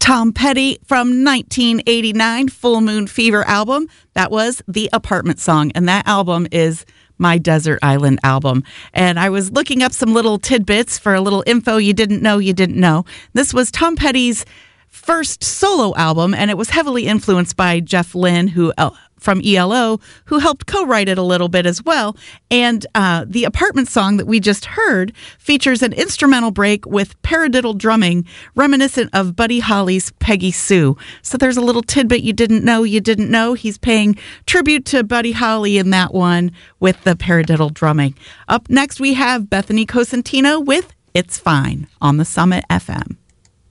Tom Petty from 1989 Full Moon Fever album. That was The Apartment Song, and that album is my Desert Island album. And I was looking up some little tidbits for a little info you didn't know. This was Tom Petty's first solo album, and it was heavily influenced by Jeff Lynne, who from ELO, who helped co-write it a little bit as well. And the Apartment Song that we just heard features an instrumental break with paradiddle drumming reminiscent of Buddy Holly's Peggy Sue. So there's a little tidbit you didn't know. He's paying tribute to Buddy Holly in that one with the paradiddle drumming. Up next, we have Bethany Cosentino with It's Fine on the Summit FM.